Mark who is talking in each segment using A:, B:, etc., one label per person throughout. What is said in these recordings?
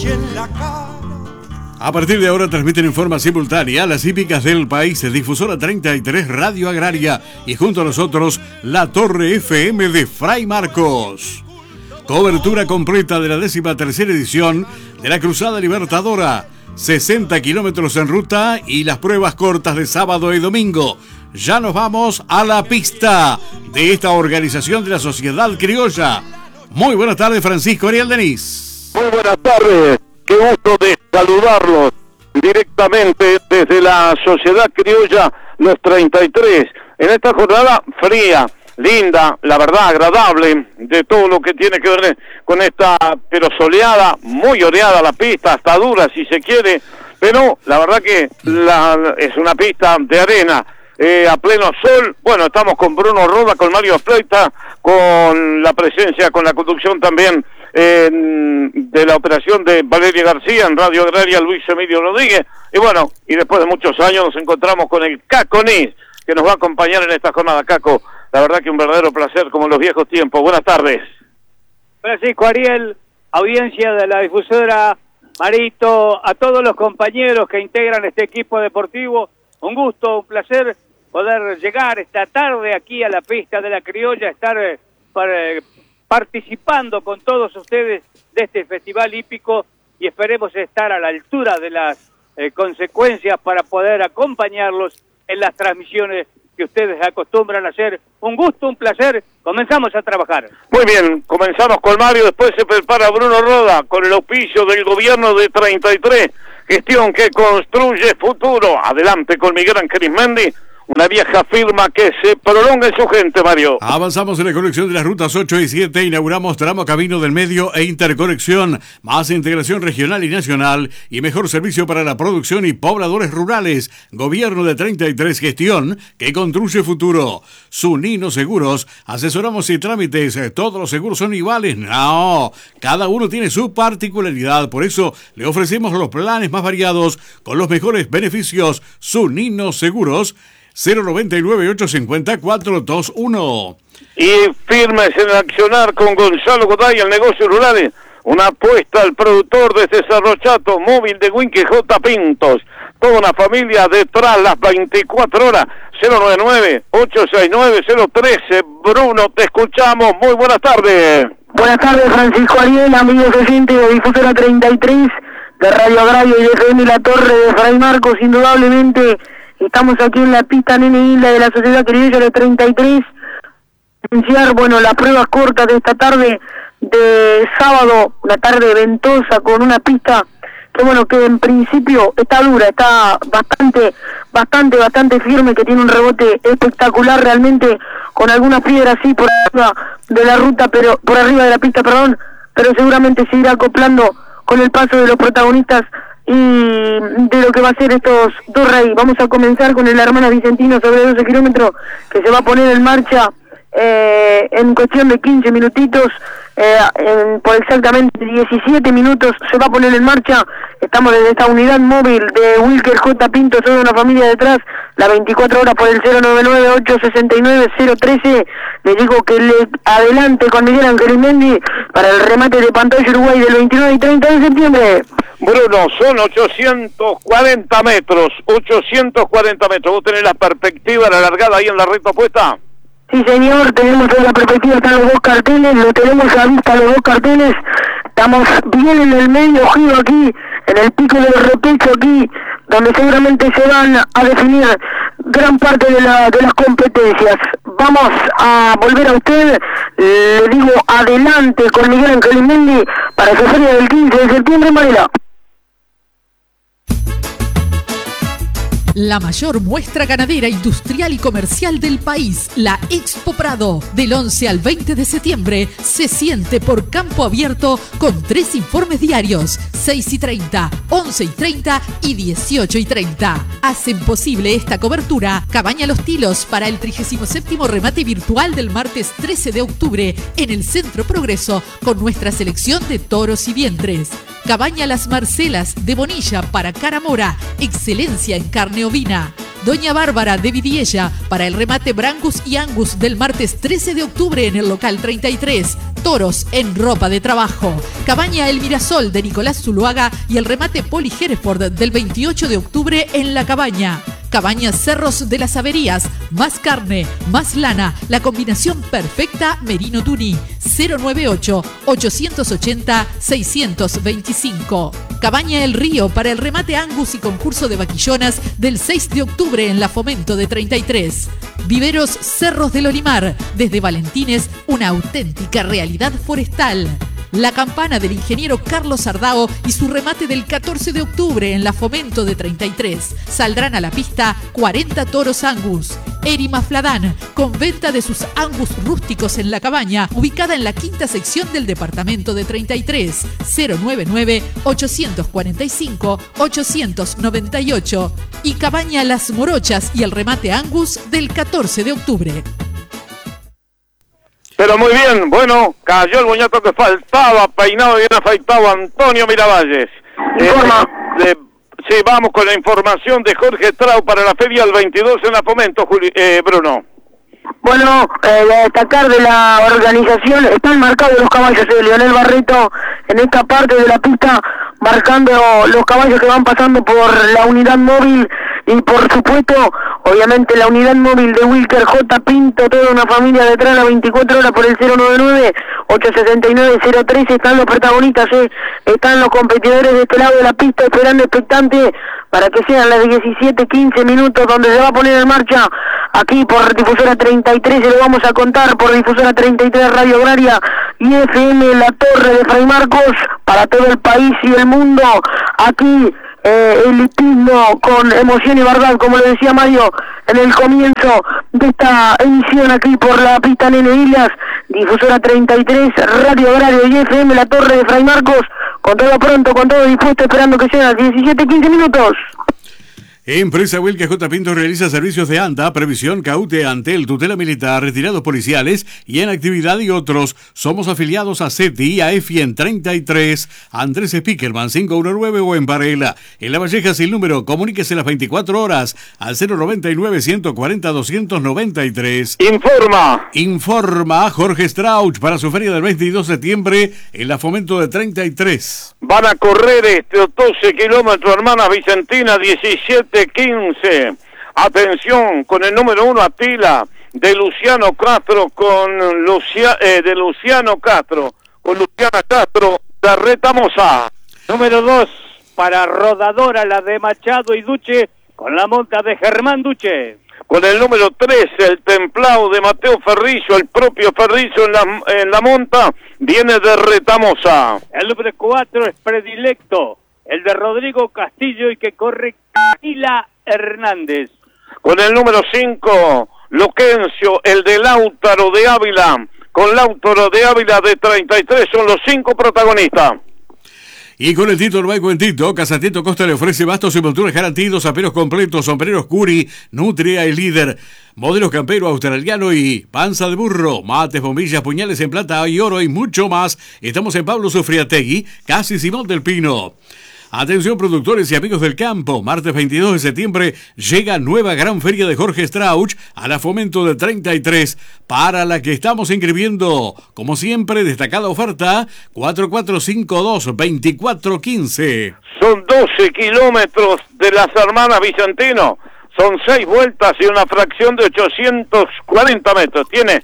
A: A partir de ahora transmiten en forma simultánea las hípicas del país, Difusora 33 Radio Agraria y junto a nosotros la Torre FM de Fray Marcos. Cobertura completa de la 13ª edición de la Cruzada Libertadora. 60 kilómetros en ruta y las pruebas cortas de sábado y domingo. Ya nos vamos a la pista de esta organización de la Sociedad Criolla. Muy buenas tardes, Francisco Ariel Denis.
B: Muy buenas tardes. Qué gusto de saludarlos directamente desde la Sociedad Criolla Los 33, en esta jornada fría, linda, la verdad agradable, de todo lo que tiene que ver con esta, pero soleada, muy oreada la pista, hasta dura si se quiere, pero la verdad que es una pista de arena, a pleno sol. Bueno, estamos con Bruno Roda, con Mario Fleita, con la presencia, con la conducción también de la operación de Valeria García en Radio Agraria, Luis Emilio Rodríguez, y bueno, y después de muchos años nos encontramos con el Caco Nis, que nos va a acompañar en esta jornada. Caco, la verdad que un verdadero placer, como en los viejos tiempos. Buenas tardes.
C: Francisco Ariel, audiencia de la difusora, Marito, a todos los compañeros que integran este equipo deportivo, un gusto, un placer poder llegar esta tarde aquí a la pista de la Criolla, estar participando con todos ustedes de este festival hípico y esperemos estar a la altura de las consecuencias para poder acompañarlos en las transmisiones que ustedes acostumbran a hacer. Un gusto, un placer, comenzamos a trabajar.
B: Muy bien, comenzamos con Mario, después se prepara Bruno Roda con el auspicio del gobierno de 33, gestión que construye futuro. Adelante con Miguel Ángel Ismendi, una vieja firma que se prolonga en su gente, Mario.
A: Avanzamos en la conexión de las rutas 8 y 7, inauguramos tramo Camino del Medio e interconexión, más integración regional y nacional y mejor servicio para la producción y pobladores rurales. Gobierno de 33, gestión que construye futuro. Sunino Seguros, asesoramos y trámites, todos los seguros son iguales. No, cada uno tiene su particularidad, por eso le ofrecemos los planes más variados con los mejores beneficios. Sunino Seguros, 099-850-421.
B: Y firmes en el accionar con Gonzalo Goday, el negocio rural, una apuesta al productor desde Cerro Chato, móvil de Winque J. Pintos, toda una familia detrás las 24 horas, 099-869-013. Bruno, te escuchamos, muy buenas tardes.
D: Buenas tardes, Francisco Ariel, amigos oyentes de Difusora 33, de Radio Agraria y de FM La Torre de Fray Marcos. Indudablemente estamos aquí en la pista Nene Isla de la Sociedad Criolla de 33, iniciar, bueno, las pruebas cortas de esta tarde de sábado, una tarde ventosa con una pista que, bueno, que en principio está dura, está bastante firme, que tiene un rebote espectacular realmente, con algunas piedras así por arriba de la ruta, pero por arriba de la pista, perdón, pero seguramente se irá acoplando con el paso de los protagonistas y de lo que va a ser estos dos reyes. Vamos a comenzar con el Hermana Vicentino sobre 12 kilómetros, que se va a poner en marcha en cuestión de 15 minutitos, por exactamente 17 minutos se va a poner en marcha. Estamos desde esta unidad móvil de Wilker J. Pinto, toda una familia detrás, la 24 horas por el 099-869-013. Le digo que le adelante con Miguel Ángel Ismendi para el remate de Pantalla Uruguay del 29 y 30 de septiembre.
B: Bruno, son 840 metros. Vos tenés la perspectiva, la largada ahí en la recta opuesta.
D: Sí, señor, tenemos toda la perspectiva, están los dos carteles, lo tenemos a vista los dos carteles, estamos bien en el medio, giro aquí, en el pico del repecho aquí, donde seguramente se van a definir gran parte de las competencias. Vamos a volver a usted, le digo adelante con Miguel Ángel Ismendi para su feria del 15 de septiembre en Varela.
E: La mayor muestra ganadera, industrial y comercial del país, la Expo Prado, del 11 al 20 de septiembre, se siente por campo abierto con 3 informes diarios, 6:30, 11:30 y 18:30. Hacen posible esta cobertura Cabaña Los Tilos para el 37º remate virtual del martes 13 de octubre en el Centro Progreso con nuestra selección de toros y vientres. Cabaña Las Marcelas de Bonilla para Caramora, excelencia en carne ovina. Doña Bárbara de Vidiella para el remate Brangus y Angus del martes 13 de octubre en el local 33. toros en ropa de trabajo. Cabaña El Mirasol de Nicolás Zuluaga y el remate Poli Hereford del 28 de octubre en La Cabaña. Cabaña Cerros de las Averías, más carne, más lana, la combinación perfecta Merino Tuni, 098-880-625. Cabaña El Río para el remate Angus y concurso de vaquillonas del 6 de octubre en la Fomento de 33. Viveros Cerros del Olimar, desde Valentines, una auténtica realidad forestal. La Campana del ingeniero Carlos Ardao y su remate del 14 de octubre en la Fomento de 33. Saldrán a la pista 40 toros Angus. Erima Fladán, con venta de sus Angus rústicos en La Cabaña, ubicada en la quinta sección del departamento de 33. 099-845-898. Y Cabaña Las Morochas y el remate Angus del 14 de octubre.
B: Pero muy bien, bueno, cayó el boñato que faltaba, peinado bien afeitado Antonio Miravalles. Sí, vamos con la información de Jorge Trau para la Feria del 22 en la Fomento, Bruno.
D: Bueno, destacar de la organización, están marcados los caballos de Leonel Barreto en esta parte de la pista, marcando los caballos que van pasando por la unidad móvil y por supuesto, obviamente la unidad móvil de Wilker J. Pinto, toda una familia detrás, las 24 horas por el 099-869-013, están los protagonistas, están los competidores de este lado de la pista esperando expectante para que sean las 17-15 minutos donde se va a poner en marcha aquí por Difusora 33, se lo vamos a contar por Difusora 33 Radio Agraria y FM La Torre de Fray Marcos para todo el país y el mundo. Aquí el hipismo con emoción y verdad, como le decía Mario en el comienzo de esta emisión aquí por la pista Nene Islas, Difusora 33, Radio Agrario y FM La Torre de Fray Marcos, con todo pronto, con todo dispuesto, esperando que sean 17-15 minutos.
A: Empresa Wilker J. Pinto realiza servicios de ANDA, previsión, caute, Antel, tutela militar, retirados policiales y en actividad y otros. Somos afiliados a CETI y a EFI en 33, Andrés Spickerman 519 o en Varela. En La Valleja sin número, comuníquese las 24 horas al 099-140-293. Informa Jorge Strauch para su feria del 22 de septiembre en la Fomento de 33.
B: Van a correr 12 kilómetros, hermana Vicentina, 17-15. Atención, con el número 1 Atila, de Luciano Castro, con Luciana Castro, de Retamosa.
C: Número 2, para Rodadora, la de Machado y Duche, con la monta de Germán Duche.
B: Con el número 3, el Templado de Mateo Ferrillo, el propio Ferrillo en la monta, viene de Retamosa.
C: El número 4 es Predilecto, el de Rodrigo Castillo y que corre Camila Hernández.
B: Con el número 5, Loquencio, el de Lautaro de Ávila, con Lautaro de Ávila de 33, son los 5 protagonistas.
A: Y con el título no hay cuentito, Casatito Costa le ofrece bastos y monturas garantidos, aperos completos, sombreros Curi, Nutria y Líder, modelos campero australiano y panza de burro, mates, bombillas, puñales en plata y oro y mucho más. Estamos en Pablo Sufriategui, casi Simón del Pino. Atención productores y amigos del campo, martes 22 de septiembre llega nueva gran feria de Jorge Strauch a la Fomento de 33, para la que estamos inscribiendo, como siempre, destacada oferta, 4452-2415.
B: Son 12 kilómetros de las hermanas Vicentino, son 6 vueltas y una fracción de 840 metros, tiene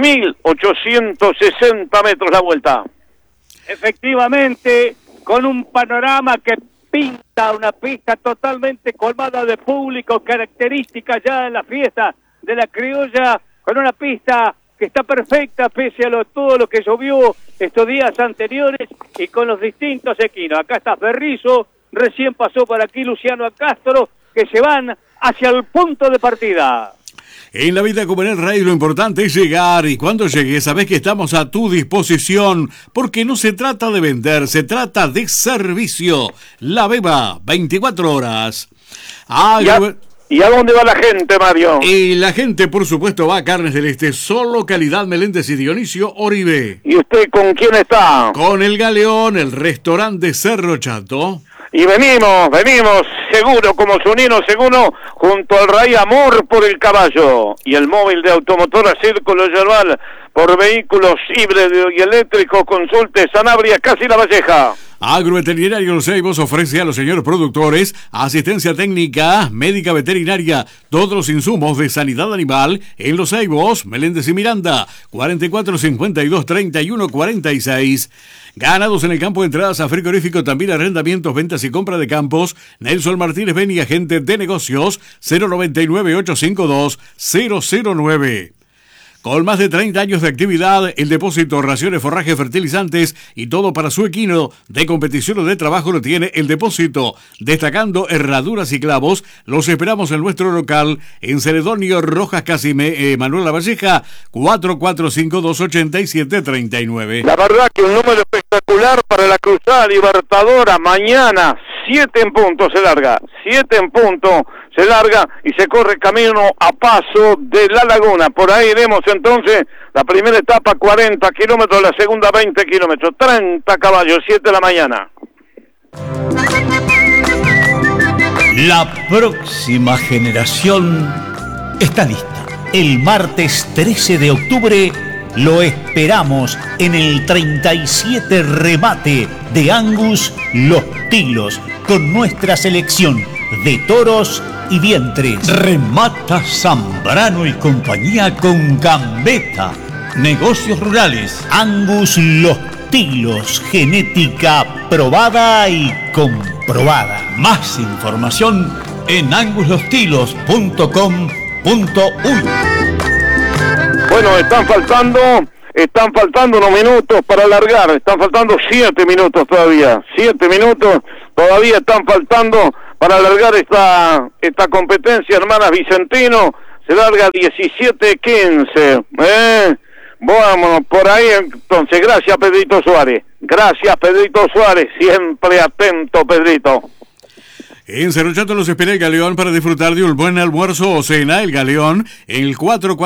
B: 1860 metros la vuelta.
C: Efectivamente, con un panorama que pinta una pista totalmente colmada de público, característica ya en la fiesta de la criolla, con una pista que está perfecta pese a todo lo que llovió estos días anteriores y con los distintos equinos. Acá está Ferrizo, recién pasó por aquí Luciano Castro, que se van hacia el punto de partida.
A: En la vida como en el rey lo importante es llegar, y cuando llegues sabes que estamos a tu disposición, porque no se trata de vender, se trata de servicio. La Beba, 24 horas.
B: ¿Y a dónde va la gente, Mario?
A: Y la gente, por supuesto, va a Carnes del Este, solo calidad Meléndez y Dionisio Oribe.
B: ¿Y usted con quién está?
A: Con el Galeón, el restaurante Cerro Chato.
B: Y venimos seguro como Zunino Seguro, junto al Rey Amor por el caballo. Y el móvil de automotora Círculo Yerbal por vehículos híbridos y eléctricos. Consulte Sanabria, casi La Valleja.
A: Agroveterinario Los Ceibos ofrece a los señores productores asistencia técnica, médica veterinaria, todos los insumos de sanidad animal en Los Ceibos, Meléndez y Miranda, 4452-3146. Ganados en el campo, entradas a frigorífico, también arrendamientos, ventas y compra de campos. Nelson Martínez Beni, agente de negocios, 099-852-009. Con más de 30 años de actividad, el depósito, raciones, forraje, fertilizantes y todo para su equino de competición o de trabajo lo tiene el depósito. Destacando herraduras y clavos, los esperamos en nuestro local en Celedonio Rojas Casime, Manuel Lavalleja, 4452-8739.
B: La verdad que un número espectacular para la Cruzada Libertadora. Mañana, 7 en punto se larga, 7 en punto se larga y se corre camino a Paso de la Laguna. Por ahí iremos entonces, la primera etapa 40 kilómetros, la segunda 20 kilómetros, 30 caballos, 7 de la mañana.
F: La próxima generación está lista. El martes 13 de octubre lo esperamos en el 37 remate de Angus Los Tilos, con nuestra selección de toros y vientres. Remata Zambrano y compañía con Gambetta. Negocios rurales. Angus Los Tilos, genética probada y comprobada. Más información en anguslostilos.com.uy.
B: Bueno, están faltando unos minutos para alargar, están faltando 7 minutos todavía, 7 minutos todavía están faltando para alargar esta competencia, hermanas Vicentino. Se larga 17-15, vámonos por ahí entonces. Gracias Pedrito Suárez, siempre atento Pedrito.
A: En Cerro Chato los espera el Galeón para disfrutar de un buen almuerzo o cena. El Galeón en el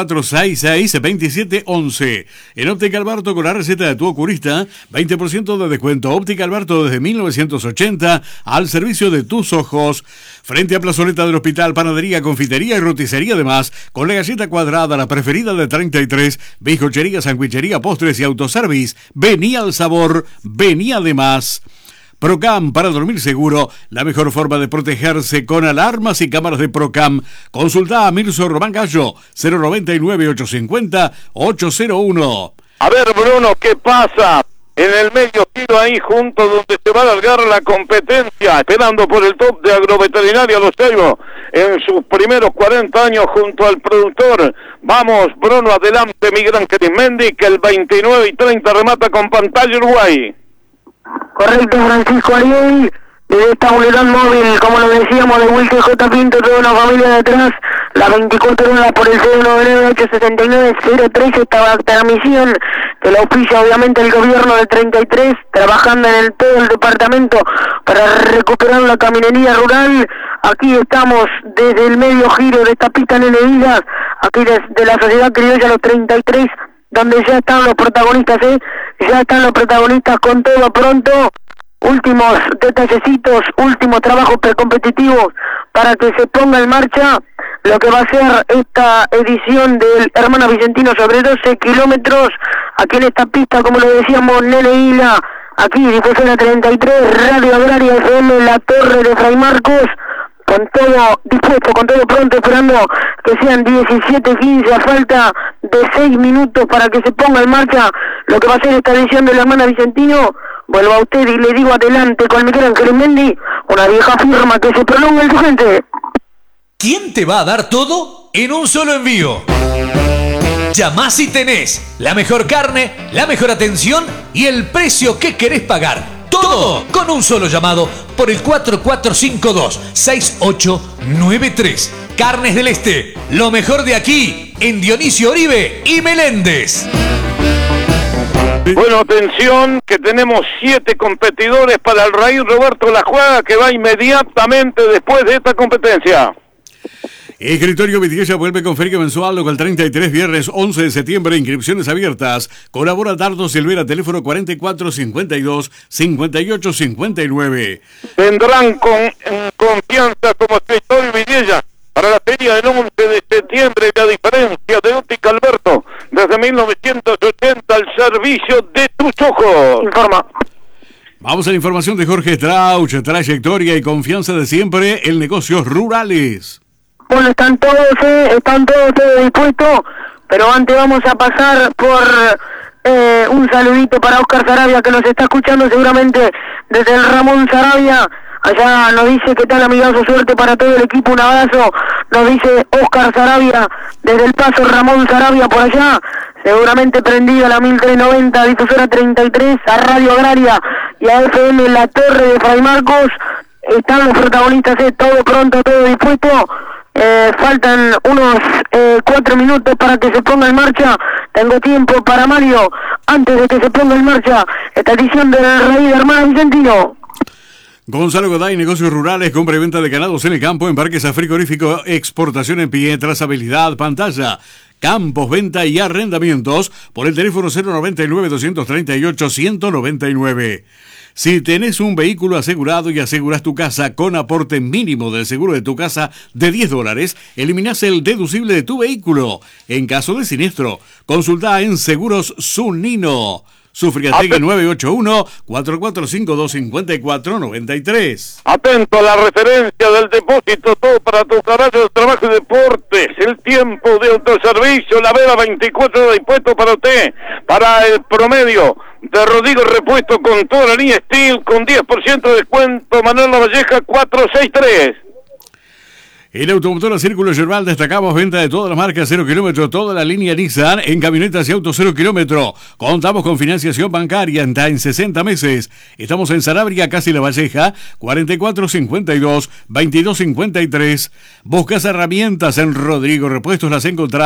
A: 4466-2711. En Óptica Alberto, con la receta de tu oculista, 20% de descuento. Óptica Alberto desde 1980 al servicio de tus ojos. Frente a Plazoleta del Hospital, panadería, confitería y roticería, además con la galleta cuadrada, la preferida de 33, bizcochería, sandwichería, postres y autoservice. Venía al sabor, venía además. Procam, para dormir seguro, la mejor forma de protegerse con alarmas y cámaras de Procam. Consulta a Mirso Román Gallo, 099-850-801.
B: A ver, Bruno, ¿qué pasa? En el medio giro ahí junto donde se va a alargar la competencia, esperando por el top de Agroveterinaria Los Ceibos en sus primeros 40 años junto al productor. Vamos, Bruno, adelante, Miguel Arismendi, que el 29:30 remata con pantalla Uruguay.
D: Correcto, Francisco Ariel, desde esta unidad móvil, como lo decíamos, de Wilke J. Pinto, toda una familia detrás, las 24 horas por el 099-869-013, esta transmisión que la auspicia obviamente el gobierno de 33, trabajando en todo el departamento para recuperar la caminería rural. Aquí estamos desde el medio giro de esta pista Nene Islas, aquí desde la Sociedad Criolla Los 33, donde ya están los protagonistas, ya están los protagonistas con todo pronto, últimos detallecitos, últimos trabajos precompetitivos para que se ponga en marcha lo que va a ser esta edición del Hermana Vicentino sobre 12 kilómetros, aquí en esta pista, como lo decíamos, Nene Isla, aquí Difusora 33, Radio Agraria FM, La Torre de Fray Marcos, con todo dispuesto, con todo pronto, esperando que sean 17:15 a falta de 6 minutos para que se ponga en marcha lo que va a ser esta edición de la Hermana Vicentino. Vuelvo a usted y le digo adelante con Miguel Ángel Mendy, una vieja firma que se prolonga en su gente.
G: ¿Quién te va a dar todo en un solo envío? Llamá si tenés la mejor carne, la mejor atención y el precio que querés pagar. Todo con un solo llamado por el 4452-6893. Carnes del Este, lo mejor de aquí, en Dionisio Oribe y Meléndez.
B: Bueno, atención, que tenemos 7 competidores para el Raíz Roberto La Juega, que va inmediatamente después de esta competencia.
A: Escritorio Vitiguilla vuelve con feria mensual local 33, viernes 11 de septiembre, inscripciones abiertas. Colabora Dardo Silvera, teléfono 4452-5859.
B: Vendrán con confianza como Escritorio Vitiguilla para la feria del 11 de septiembre. La diferencia de Óptica Alberto, desde 1980 al servicio de tus ojos.
D: Informa.
A: Vamos a la información de Jorge Strauch, trayectoria y confianza de siempre en negocios rurales.
D: Bueno, están todos dispuestos, pero antes vamos a pasar por un saludito para Oscar Sarabia, que nos está escuchando seguramente desde el Ramón Sarabia. Allá nos dice qué tal, amigazo, suerte para todo el equipo, un abrazo, nos dice Oscar Sarabia, desde el Paso Ramón Sarabia por allá, seguramente prendida la 1390, difusora 33, a Radio Agraria y a FM La Torre de Fray Marcos. Están los protagonistas, todo pronto, todo dispuesto. Faltan unos 4 minutos para que se ponga en marcha. Tengo tiempo para Mario, antes de que se ponga en marcha esta edición del Rey de Hermana Vicentino.
A: Gonzalo Goday, negocios rurales, compra y venta de ganados en el campo, embarques a frigorífico, exportación en pie, trazabilidad, pantalla, campos, venta y arrendamientos, por el teléfono 099-238-199. Si tenés un vehículo asegurado y aseguras tu casa con aporte mínimo del seguro de tu casa de $10, eliminás el deducible de tu vehículo. En caso de siniestro, consulta en Seguros Zunino. Sufriategui 981-4452-5493.
B: Atento a la referencia del depósito, todo para tu garaje de trabajo y deportes. El tiempo de autoservicio, la Vera 24 de impuestos para usted. Para el promedio de Rodrigo Repuesto con toda la línea Steel, con 10% de descuento. Manuel Lavalleja 463.
A: En Automotora Círculo Yerbal destacamos venta de todas las marcas 0 kilómetro, toda la línea Nissan en camionetas y autos 0 kilómetro. Contamos con financiación bancaria en 60 meses. Estamos en Sanabria, casi La Valleja, 4452-2253. Buscas herramientas en Rodrigo Repuestos, las encontrás